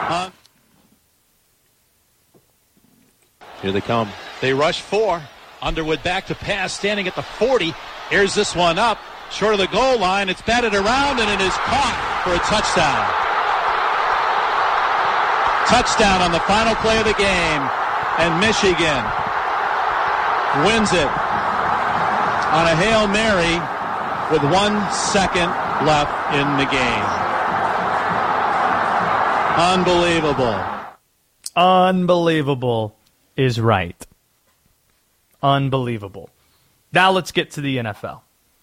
Here they come. They rush 4. Underwood back to pass, standing at the 40. Here's this one up. Short of the goal line. It's batted around, and it is caught for a touchdown. Touchdown on the final play of the game. And Michigan wins it on a Hail Mary with 1 second left in the game. Unbelievable. Unbelievable is right. Unbelievable. Now let's get to the NFL.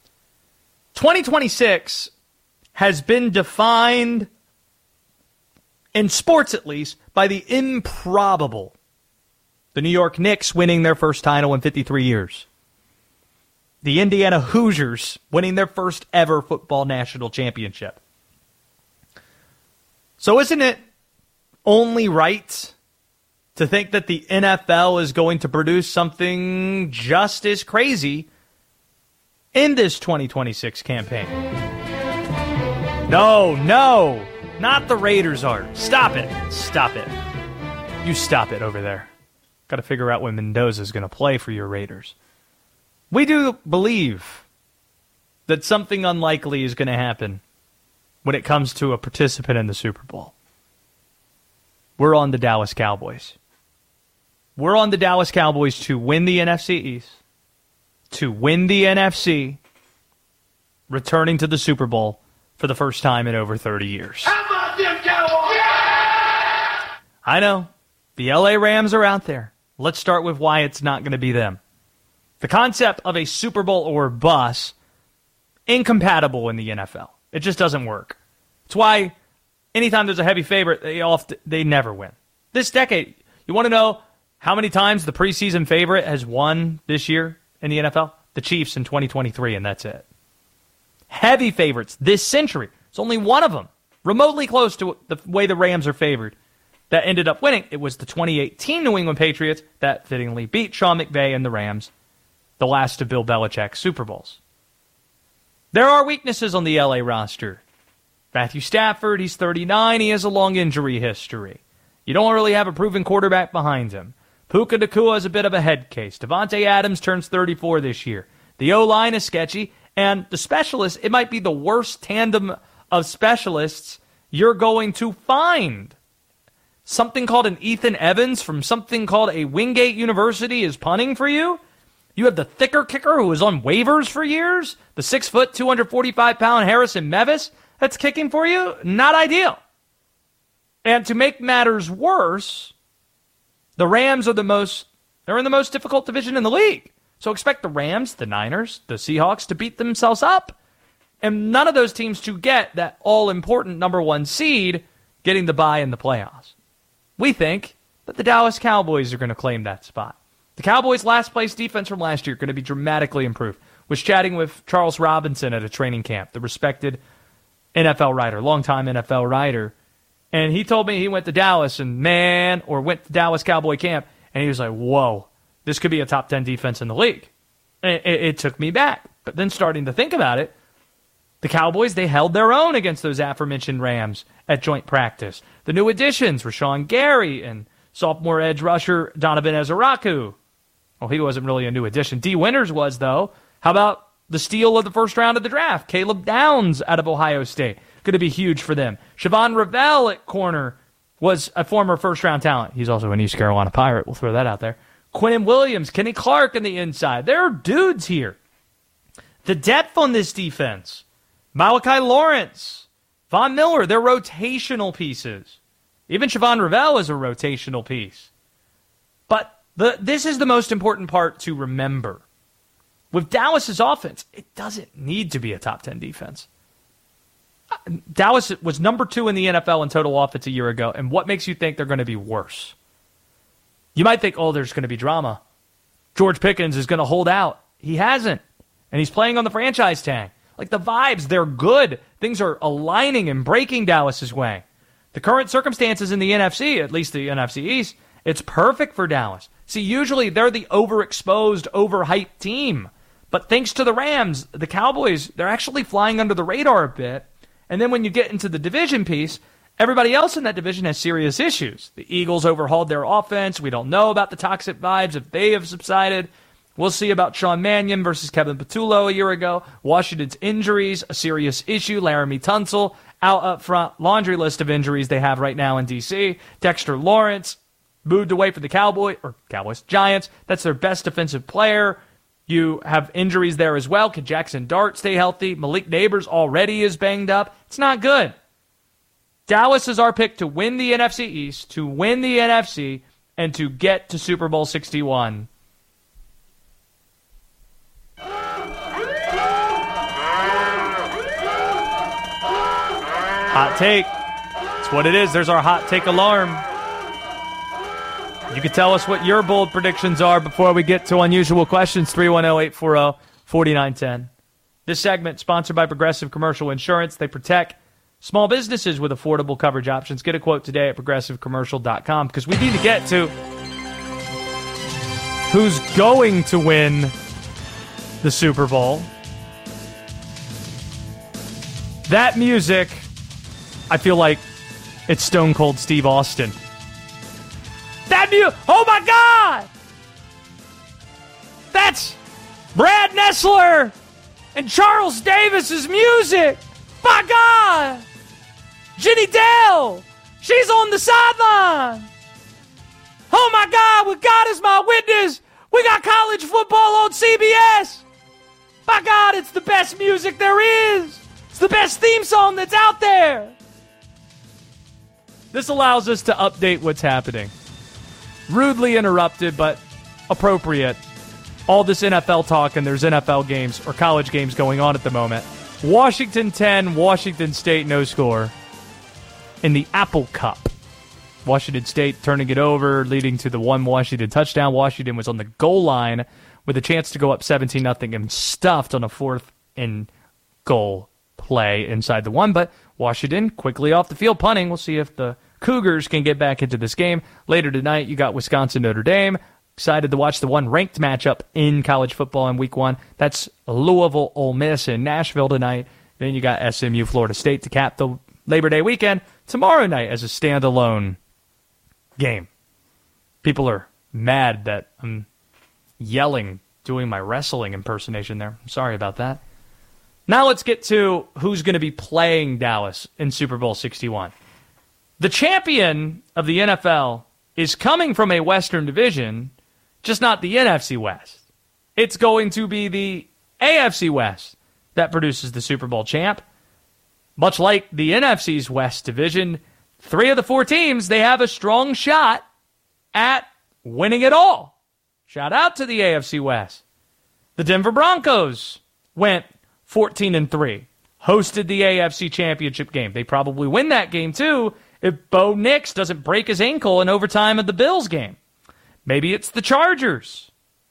2026 has been defined, in sports at least, by the improbable. The New York Knicks winning their first title in 53 years. The Indiana Hoosiers winning their first ever football national championship. So isn't it only right to think that the NFL is going to produce something just as crazy in this 2026 campaign? No, not the Raiders are. Stop it. You stop it over there. Got to figure out when Mendoza's going to play for your Raiders. We do believe that something unlikely is going to happen when it comes to a participant in the Super Bowl. We're on the Dallas Cowboys. We're on the Dallas Cowboys to win the NFC East, to win the NFC, returning to the Super Bowl for the first time in over 30 years. How about them Cowboys? Yeah! I know. The LA Rams are out there. Let's start with why it's not going to be them. The concept of a Super Bowl or bust, incompatible in the NFL. It just doesn't work. It's why anytime there's a heavy favorite, they never win. This decade, you want to know how many times the preseason favorite has won this year in the NFL? The Chiefs in 2023, and that's it. Heavy favorites this century. It's only one of them, remotely close to the way the Rams are favored, that ended up winning. It was the 2018 New England Patriots that fittingly beat Sean McVay and the Rams, the last of Bill Belichick's Super Bowls. There are weaknesses on the LA roster. Matthew Stafford, he's 39. He has a long injury history. You don't really have a proven quarterback behind him. Puka Nacua is a bit of a head case. Devontae Adams turns 34 this year. The O-line is sketchy. And the specialists, it might be the worst tandem of specialists you're going to find. Something called an Ethan Evans from something called a Wingate University is punting for you. You have the thicker kicker who was on waivers for years. The 6', 245-pound Harrison Mevis that's kicking for you. Not ideal. And to make matters worse, the Rams are they're in the most difficult division in the league. So expect the Rams, the Niners, the Seahawks to beat themselves up. And none of those teams to get that all-important number 1 seed getting the bye in the playoffs. We think that the Dallas Cowboys are going to claim that spot. The Cowboys' last-place defense from last year going to be dramatically improved. Was chatting with Charles Robinson at a training camp, the respected NFL writer, longtime NFL writer. And he told me he went to Dallas went to Dallas Cowboy camp, and he was like, whoa, this could be a top 10 defense in the league. It took me back. But then starting to think about it, the Cowboys, they held their own against those aforementioned Rams at joint practice. The new additions, Rashawn Gary and sophomore edge rusher Donovan Ezeraku. Well, he wasn't really a new addition. D. Winters was, though. How about the steal of the first round of the draft? Caleb Downs out of Ohio State. Going to be huge for them. Siobhan Ravel at corner was a former first-round talent. He's also an East Carolina Pirate. We'll throw that out there. Quinnen Williams, Kenny Clark on the inside. There are dudes here. The depth on this defense. Malachi Lawrence, Von Miller, they're rotational pieces. Even Siobhan Ravel is a rotational piece. But this is the most important part to remember. With Dallas's offense, it doesn't need to be a top 10 defense. Dallas was number 2 in the NFL in total offense a year ago, and what makes you think they're going to be worse? You might think, there's going to be drama. George Pickens is going to hold out. He hasn't, and he's playing on the franchise tag. Like the vibes, they're good. Things are aligning and breaking Dallas's way. The current circumstances in the NFC, at least the NFC East, it's perfect for Dallas. See, usually they're the overexposed, overhyped team. But thanks to the Rams, the Cowboys, they're actually flying under the radar a bit. And then when you get into the division piece, Everybody else in that division has serious issues. The Eagles overhauled their offense. We don't know about the toxic vibes, if they have subsided. We'll see about Sean Mannion versus Kevin Patullo a year ago. Washington's injuries, a serious issue. Laramie Tunsil out up front. Laundry list of injuries they have right now in D.C. Dexter Lawrence moved away from the Giants. That's their best defensive player. You have injuries there as well. Can Jackson Dart stay healthy? Malik Neighbors already is banged up. It's not good. Dallas is our pick to win the NFC East, to win the NFC, and to get to Super Bowl 61. Hot take. That's what it is. There's our hot take alarm. You can tell us what your bold predictions are before we get to unusual questions. 310-840-4910. This segment sponsored by Progressive Commercial Insurance. They protect small businesses with affordable coverage options. Get a quote today at progressivecommercial.com because we need to get to who's going to win the Super Bowl. That music, I feel like it's Stone Cold Steve Austin. Oh my God! That's Brad Nessler and Charles Davis's music. My God! Jenny Dale, she's on the sideline. Oh my God, with God as my witness, we got college football on CBS. My God, it's the best music there is. It's the best theme song that's out there. This allows us to update what's happening. Rudely interrupted, but appropriate. All this NFL talk, and there's NFL games or college games going on at the moment. Washington 10, Washington State no score in the Apple Cup. Washington State turning it over, leading to the one Washington touchdown. Washington was on the goal line with a chance to go up 17-0 and stuffed on a 4th and goal play inside the one, but Washington quickly off the field punting. We'll see if the Cougars can get back into this game. Later tonight, you got Wisconsin-Notre Dame. Excited to watch the one ranked matchup in college football in week 1. That's Louisville-Ole Miss in Nashville tonight. Then you got SMU-Florida State to cap the Labor Day weekend tomorrow night as a standalone game. People are mad that I'm yelling, doing my wrestling impersonation there. I'm sorry about that. Now let's get to who's going to be playing Dallas in Super Bowl 61. The champion of the NFL is coming from a Western division, just not the NFC West. It's going to be the AFC West that produces the Super Bowl champ. Much like the NFC's West division, 3 of the 4 teams, they have a strong shot at winning it all. Shout out to the AFC West. The Denver Broncos went 14-3, hosted the AFC Championship game. They probably win that game too if Bo Nix doesn't break his ankle in overtime of the Bills game. Maybe it's the Chargers.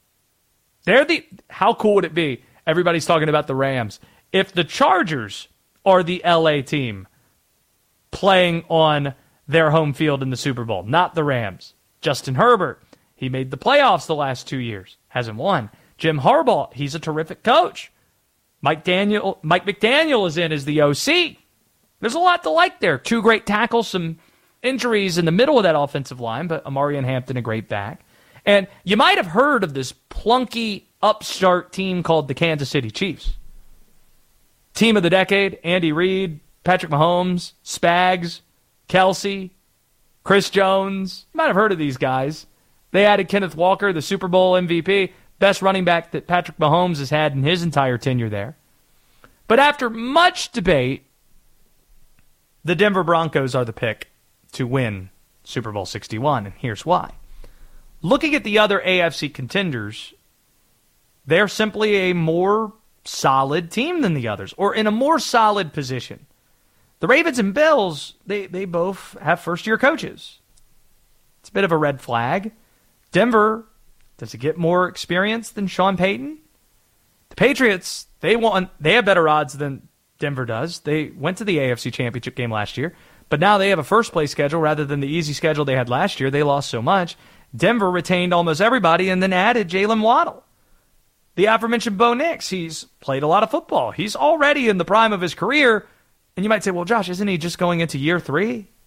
How cool would it be? Everybody's talking about the Rams. If the Chargers are the LA team playing on their home field in the Super Bowl, not the Rams. Justin Herbert, he made the playoffs the last 2 years, hasn't won. Jim Harbaugh, he's a terrific coach. Mike McDaniel is in as the OC. There's a lot to like there. 2 great tackles, some injuries in the middle of that offensive line, but Amarian Hampton, a great back. And you might have heard of this plunky upstart team called the Kansas City Chiefs. Team of the decade, Andy Reid, Patrick Mahomes, Spags, Kelsey, Chris Jones. You might have heard of these guys. They added Kenneth Walker, the Super Bowl MVP, best running back that Patrick Mahomes has had in his entire tenure there. But after much debate, the Denver Broncos are the pick to win Super Bowl 61, and here's why. Looking at the other AFC contenders, they're simply a more solid team than the others, or in a more solid position. The Ravens and Bills, they both have first-year coaches. It's a bit of a red flag. Denver, does it get more experience than Sean Payton? The Patriots, they have better odds than Denver does. They went to the AFC Championship game last year, but now they have a first-place schedule rather than the easy schedule they had last year. They lost so much. Denver retained almost everybody and then added Jalen Waddle. The aforementioned Bo Nix, he's played a lot of football. He's already in the prime of his career. And you might say, well, Josh, isn't he just going into year 3?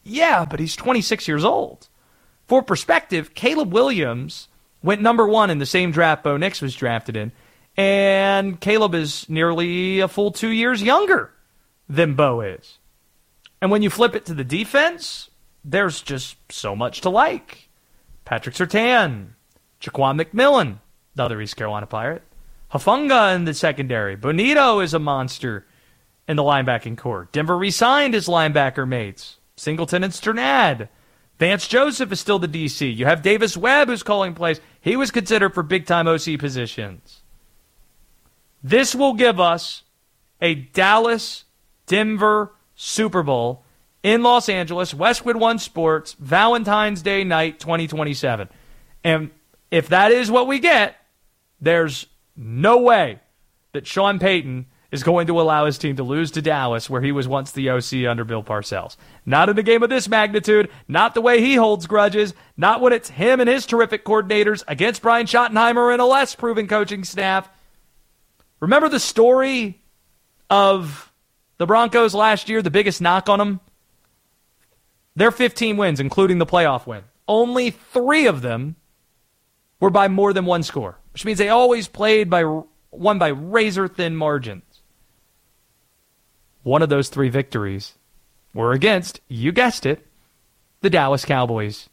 Yeah, but he's 26 years old. For perspective, Caleb Williams went number 1 in the same draft Bo Nix was drafted in, and Caleb is nearly a full 2 years younger than Bo is. And when you flip it to the defense, there's just so much to like. Patrick Surtain, Jaquan McMillan, the other East Carolina Pirate, Hufanga in the secondary. Bonito is a monster in the linebacking core. Denver re-signed his linebacker mates, Singleton and Sternad. Vance Joseph is still the DC. You have Davis Webb who's calling plays. He was considered for big-time OC positions. This will give us a Dallas-Denver Super Bowl in Los Angeles, Westwood One Sports, Valentine's Day night 2027. And if that is what we get, there's no way that Sean Payton is going to allow his team to lose to Dallas, where he was once the OC under Bill Parcells. Not in a game of this magnitude, not the way he holds grudges, not when it's him and his terrific coordinators against Brian Schottenheimer and a less proven coaching staff. Remember the story of the Broncos last year, the biggest knock on them? Their 15 wins, including the playoff win. Only 3 of them were by more than 1 score, which means they always won by razor-thin margins. One of those 3 victories were against, you guessed it, the Dallas Cowboys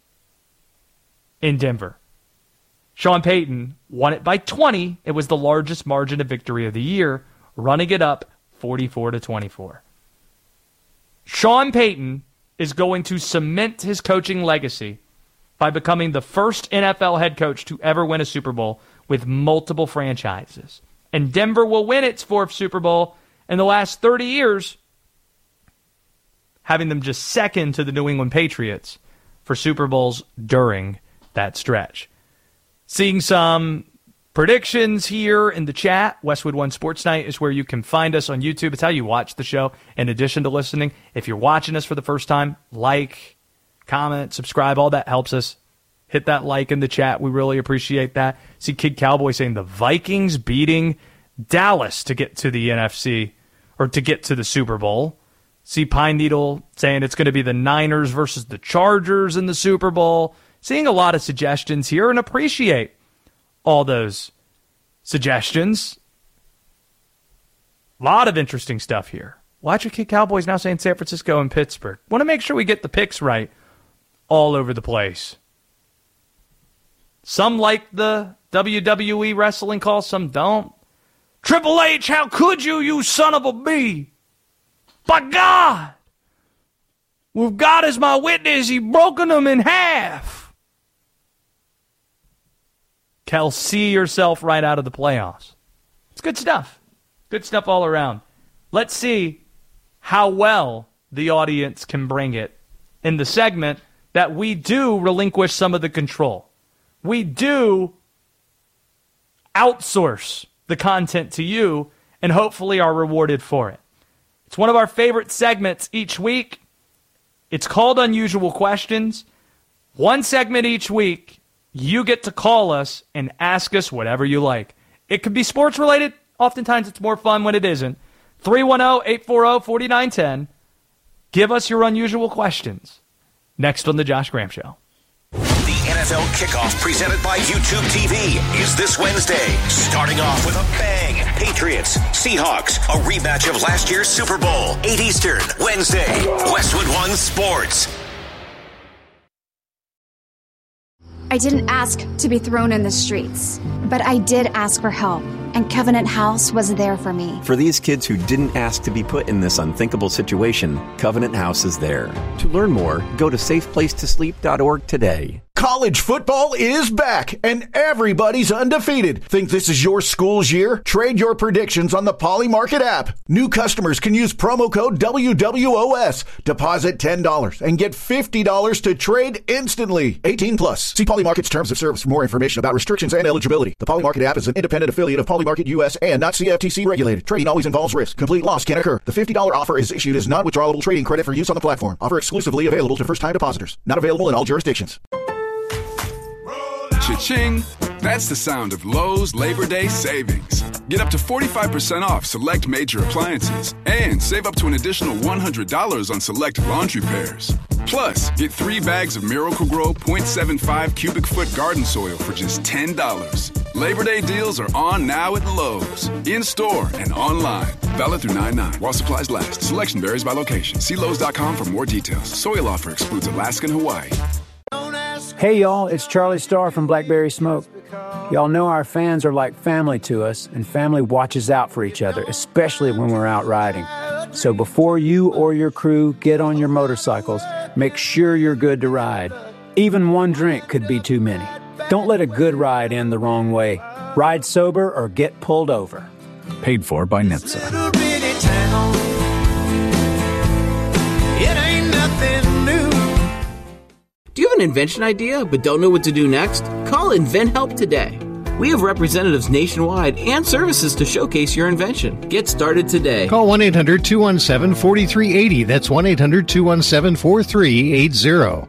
in Denver. Sean Payton won it by 20. It was the largest margin of victory of the year, running it up 44-24. Sean Payton is going to cement his coaching legacy by becoming the first NFL head coach to ever win a Super Bowl with multiple franchises. And Denver will win its 4th Super Bowl in the last 30 years, having them just second to the New England Patriots for Super Bowls during that stretch. Seeing some predictions here in the chat. Westwood One Sports Night is where you can find us on YouTube. It's how you watch the show in addition to listening. If you're watching us for the first time, like, comment, subscribe. All that helps us. Hit that like in the chat. We really appreciate that. See Kid Cowboy saying the Vikings beating Dallas to get to the NFC or to get to the Super Bowl. See Pine Needle saying it's going to be the Niners versus the Chargers in the Super Bowl. Seeing a lot of suggestions here and appreciate all those suggestions. A lot of interesting stuff here. Watch your Kid Cowboys now saying San Francisco and Pittsburgh. Want to make sure we get the picks right all over the place. Some like the WWE wrestling call, some don't. Triple H, how could you, you son of a bee? By God, with God as my witness, he broken them in half. Kel, see yourself right out of the playoffs. It's good stuff. Good stuff all around. Let's see how well the audience can bring it in the segment that we do relinquish some of the control. We do outsource the content to you and hopefully are rewarded for it. It's one of our favorite segments each week. It's called Unusual Questions. One segment each week. You get to call us and ask us whatever you like. It could be sports related. Oftentimes it's more fun when it isn't. 310-840-4910. Give us your unusual questions. Next on The Josh Graham Show. The NFL kickoff presented by YouTube TV is this Wednesday. Starting off with a bang. Patriots, Seahawks, a rematch of last year's Super Bowl. 8 Eastern, Wednesday. Westwood One Sports. I didn't ask to be thrown in the streets, but I did ask for help, and Covenant House was there for me. For these kids who didn't ask to be put in this unthinkable situation, Covenant House is there. To learn more, go to safeplacetosleep.org today. College football is back, and everybody's undefeated. Think this is your school's year? Trade your predictions on the Polymarket app. New customers can use promo code WWOS. Deposit $10 and get $50 to trade instantly. 18 plus. See Polymarket's terms of service for more information about restrictions and eligibility. The Polymarket app is an independent affiliate of Polymarket US and not CFTC regulated. Trading always involves risk. Complete loss can occur. The $50 offer is issued as non-withdrawable trading credit for use on the platform. Offer exclusively available to first-time depositors. Not available in all jurisdictions. Cha-ching. That's the sound of Lowe's Labor Day savings. Get up to 45% off select major appliances and save up to an additional $100 on select laundry pairs. Plus, get 3 bags of Miracle-Gro 0.75 cubic foot garden soil for just $10. Labor Day deals are on now at Lowe's, in-store and online. Valid through 9/9 while supplies last. Selection varies by location. See Lowe's.com for more details. Soil offer excludes Alaska and Hawaii. Hey y'all, it's Charlie Starr from Blackberry Smoke. Y'all know our fans are like family to us, and family watches out for each other, especially when we're out riding. So before you or your crew get on your motorcycles, make sure you're good to ride. Even one drink could be too many. Don't let a good ride end the wrong way. Ride sober or get pulled over. Paid for by NHTSA. It ain't nothing new. Do you have an invention idea but don't know what to do next? Call InventHelp today. We have representatives nationwide and services to showcase your invention. Get started today. Call 1-800-217-4380. That's 1-800-217-4380.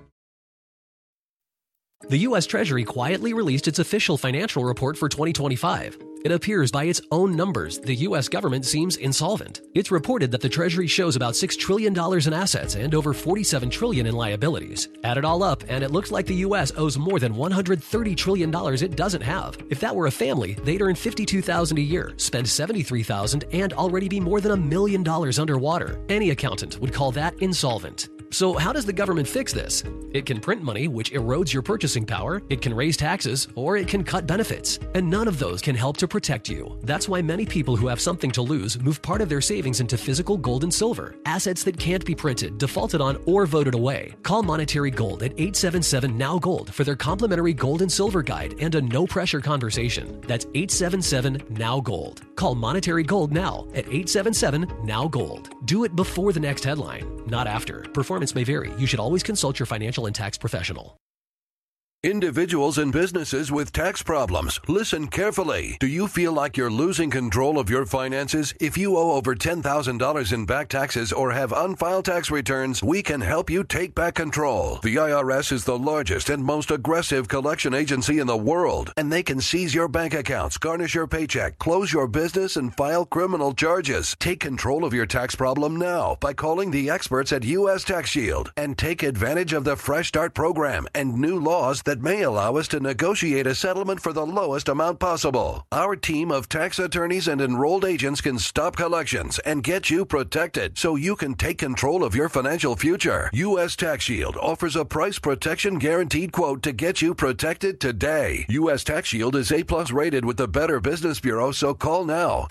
The U.S. Treasury quietly released its official financial report for 2025. It appears by its own numbers, the U.S. government seems insolvent. It's reported that the Treasury shows about $6 trillion in assets and over $47 trillion in liabilities. Add it all up, and it looks like the U.S. owes more than $130 trillion it doesn't have. If that were a family, they'd earn $52,000 a year, spend $73,000, and already be more than $1 million underwater. Any accountant would call that insolvent. So how does the government fix this? It can print money, which erodes your purchasing power, it can raise taxes, or it can cut benefits. And none of those can help to protect you. That's why many people who have something to lose move part of their savings into physical gold and silver, assets that can't be printed, defaulted on, or voted away. Call Monetary Gold at 877-NOW-GOLD for their complimentary gold and silver guide and a no-pressure conversation. That's 877-NOW-GOLD. Call Monetary Gold now at 877-NOW-GOLD. Do it before the next headline, not after. Performance may vary. You should always consult your financial and tax professional. Individuals and businesses with tax problems, listen carefully. Do you feel like you're losing control of your finances? If you owe over $10,000 in back taxes or have unfiled tax returns, we can help you take back control. The IRS is the largest and most aggressive collection agency in the world, and they can seize your bank accounts, garnish your paycheck, close your business, and file criminal charges. Take control of your tax problem now by calling the experts at U.S. Tax Shield and take advantage of the Fresh Start program and new laws that may allow us to negotiate a settlement for the lowest amount possible. Our team of tax attorneys and enrolled agents can stop collections and get you protected so you can take control of your financial future. U.S. Tax Shield offers a price protection guaranteed quote to get you protected today. U.S. Tax Shield is A+ rated with the Better Business Bureau, so call now.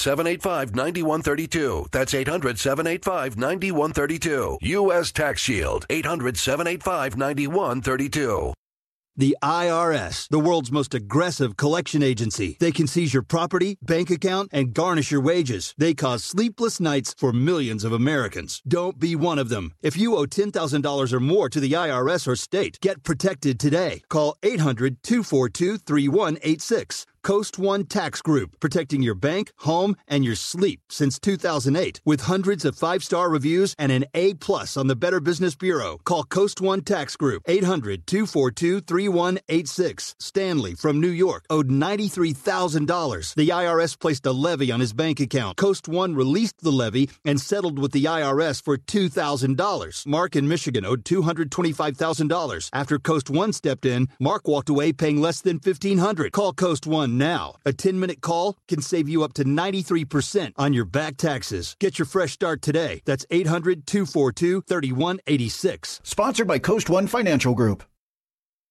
800-785-9132. That's 800-785-9132. U.S. Tax Shield. 800-785-9132. The IRS, the world's most aggressive collection agency. They can seize your property, bank account, and garnish your wages. They cause sleepless nights for millions of Americans. Don't be one of them. If you owe $10,000 or more to the IRS or state, get protected today. Call 800-242-3186. Coast One Tax Group, protecting your bank, home, and your sleep since 2008. With hundreds of 5-star reviews and an A+ on the Better Business Bureau. Call Coast One Tax Group, 800-242-3186. Stanley from New York owed $93,000. The IRS placed a levy on his bank account. Coast One released the levy and settled with the IRS for $2,000. Mark in Michigan owed $225,000. After Coast One stepped in, Mark walked away paying less than $1,500. Call Coast One now. A 10-minute call can save you up to 93% on your back taxes. Get your fresh start today. That's 800-242-3186. Sponsored by Coast One Financial Group.